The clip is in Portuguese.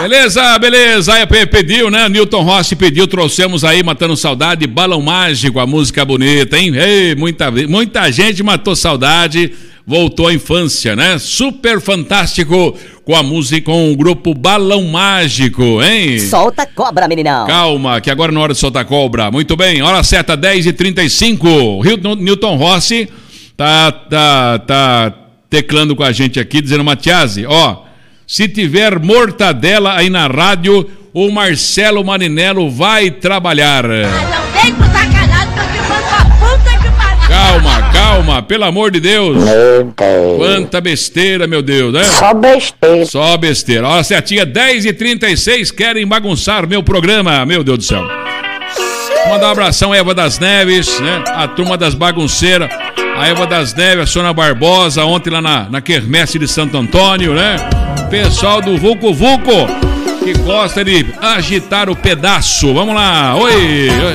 Beleza, aí pediu, né? Newton Rossi pediu, trouxemos aí, Matando Saudade, Balão Mágico, a música bonita, hein? Ei, muita gente matou saudade, voltou à infância, né? Super fantástico com a música, com o grupo Balão Mágico, hein? Solta a cobra, meninão. Calma, que agora não é hora de soltar a cobra. Muito bem, hora certa, 10h35. Newton Rossi tá teclando com a gente aqui, dizendo, Matiasi, ó, se tiver mortadela aí na rádio, o Marcelo Marinello vai trabalhar. Não vem com sacanagem, tô te falando pra puta que pariu. Calma, pelo amor de Deus. Quanta besteira, meu Deus, né? Só besteira. Olha, certinha, 10h36, querem bagunçar meu programa, meu Deus do céu. Mandar um abração, Eva das Neves, né? A turma das bagunceiras. A Eva das Neves, a Sônia Barbosa, ontem lá na Quermesse de Santo Antônio, né? Pessoal do Vucu Vucu, que gosta de agitar o pedaço. Vamos lá, oi.